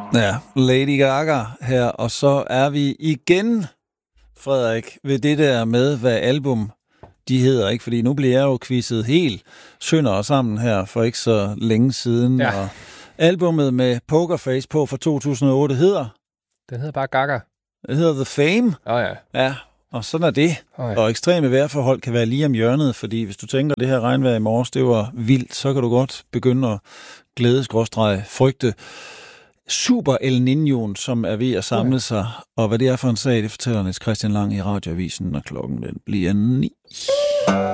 Ja, Lady Gaga her, og så er vi igen, Frederik, ved det der med, hvad album de hedder, ikke? Fordi nu bliver jeg jo quizzet helt sønder sammen her for ikke så længe siden, Ja. og albummet med Pokerface på fra 2008 hedder? Den hedder bare Gaga. Det hedder The Fame. Ja. Ja, og sådan er det. Og ekstreme vejrforhold kan være lige om hjørnet, fordi hvis du tænker, det her regnvejr i morges, det var vildt, så kan du godt begynde at frygte Super El Niñoen, som er ved at samle sig. Og hvad det er for en sag, det fortæller Niels Christian Lang i Radioavisen, når klokken den bliver 9.